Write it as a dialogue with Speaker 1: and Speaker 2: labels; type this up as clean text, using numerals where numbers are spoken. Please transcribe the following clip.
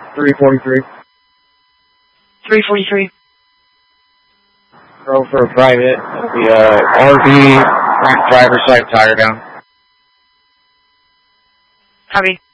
Speaker 1: 343.
Speaker 2: 343.
Speaker 1: Go for a private. The RV front driver's side tire down.
Speaker 2: Copy.